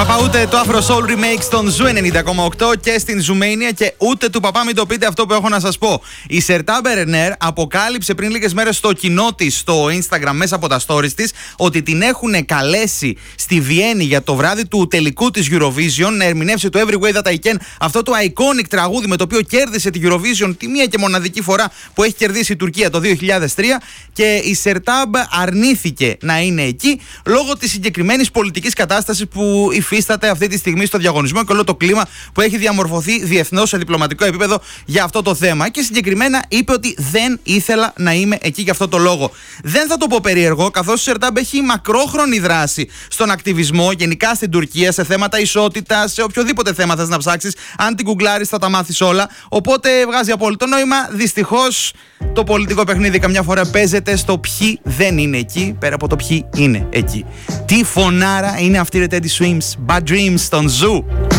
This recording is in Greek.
παπά ούτε το Afro Soul Remake στον Ζου 90,8 και στην Ζουμania και ούτε του παπά μην το πείτε αυτό που έχω να σας πω. Η Σερτά Μπερενέρ αποκάλυψε πριν λίγες μέρες στο κοινό της στο Instagram μέσα από τα stories της ότι την έχουν καλέσει στη Βιέννη για το βράδυ του τελικού της Eurovision να ερμηνεύσει το Every Way That I Can, αυτό το iconic τραγούδι με το οποίο κέρδισε την Eurovision τη μία και μοναδική φορά που έχει κερδίσει η Τουρκία το 2003, και η Σερτάμπ αρνήθηκε να είναι εκεί λόγω της συγκεκριμένης πολιτικής κατάστασης που υφίσταται αυτή τη στιγμή στο διαγωνισμό και όλο το κλίμα που έχει διαμορφωθεί διεθνώς σε διπλωματικό επίπεδο για αυτό το θέμα. Και συγκεκριμένα είπε ότι δεν ήθελα να είμαι εκεί για αυτό το λόγο. Δεν θα το πω περίεργο, καθώς η Σερτάμπ έχει μακρόχρονη δράση στον ακτιβισμό, γενικά στην Τουρκία, σε θέματα ισότητας, σε οποιοδήποτε θέμα θες να ψάξεις. Αν την γκουγκλάρεις θα τα μάθεις όλα. Οπότε βγάζει απόλυτο νόημα. Δυστυχώς το πολιτικό παιχνίδι καμιά φορά παίζεται στο ποιοι δεν είναι εκεί, πέρα από το ποιοι είναι εκεί. Τι φωνάρα είναι αυτή η Teddy Swims, Bad Dreams στον Ζου.